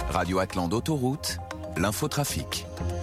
Radio Atlante Autoroute, l'infotrafic.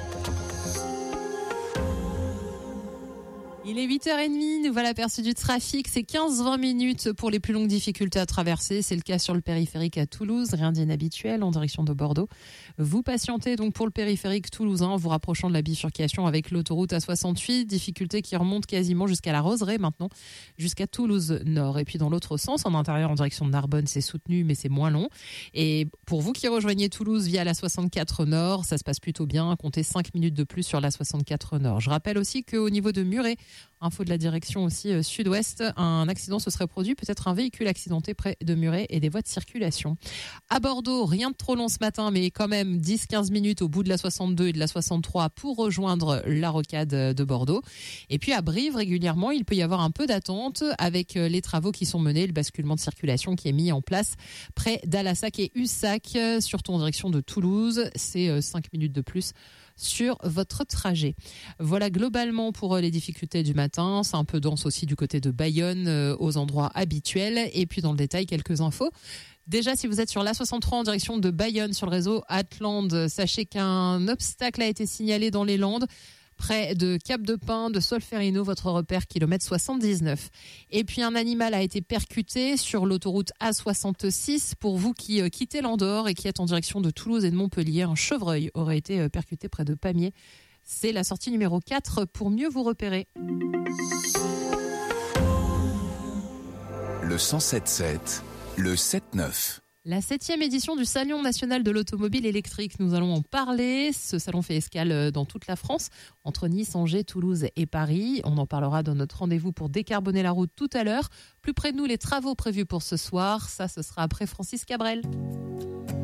Il est 8h30, nous voilà aperçu du trafic. C'est 15-20 minutes pour les plus longues difficultés à traverser. C'est le cas sur le périphérique à Toulouse, rien d'inhabituel en direction de Bordeaux. Vous patientez donc pour le périphérique toulousain en vous rapprochant de la bifurcation avec l'autoroute A68. Difficulté qui remonte quasiment jusqu'à la Roseraie maintenant, jusqu'à Toulouse Nord. Et puis dans l'autre sens, en intérieur en direction de Narbonne, c'est soutenu mais c'est moins long. Et pour vous qui rejoignez Toulouse via la 64 Nord, ça se passe plutôt bien. Comptez 5 minutes de plus sur la 64 Nord. Je rappelle aussi qu'au niveau de Muret, info de la direction aussi sud-ouest, un accident se serait produit, peut-être un véhicule accidenté près de Muret et des voies de circulation. À Bordeaux, rien de trop long ce matin, mais quand même 10-15 minutes au bout de la 62 et de la 63 pour rejoindre la rocade de Bordeaux. Et puis à Brive, régulièrement, il peut y avoir un peu d'attente avec les travaux qui sont menés, le basculement de circulation qui est mis en place près d'Alassac et Ussac, surtout en direction de Toulouse. C'est 5 minutes de plus sur votre trajet. Voilà globalement pour les difficultés du matin. C'est un peu dense aussi du côté de Bayonne aux endroits habituels. Et puis dans le détail, quelques infos. Déjà, si vous êtes sur l'A63 en direction de Bayonne sur le réseau Atlante, sachez qu'un obstacle a été signalé dans les Landes, près de Cap-de-Pin, de Solferino, votre repère kilomètre 79. Et puis un animal a été percuté sur l'autoroute A66. Pour vous qui quittez l'Andorre et qui êtes en direction de Toulouse et de Montpellier, un chevreuil aurait été percuté près de Pamiers. C'est la sortie numéro 4 pour mieux vous repérer. Le 107.7, le 7.9. La 7e édition du Salon national de l'automobile électrique, nous allons en parler. Ce salon fait escale dans toute la France, entre Nice, Angers, Toulouse et Paris. On en parlera dans notre rendez-vous pour décarboner la route tout à l'heure. Plus près de nous, les travaux prévus pour ce soir. Ça, ce sera après Francis Cabrel.